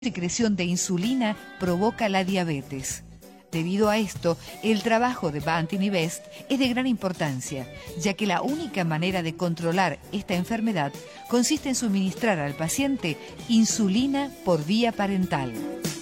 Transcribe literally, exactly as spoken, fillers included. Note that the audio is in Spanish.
secreción de insulina provoca la diabetes. Debido a esto, el trabajo de Banting y Best es de gran importancia, ya que la única manera de controlar esta enfermedad consiste en suministrar al paciente insulina por vía parental.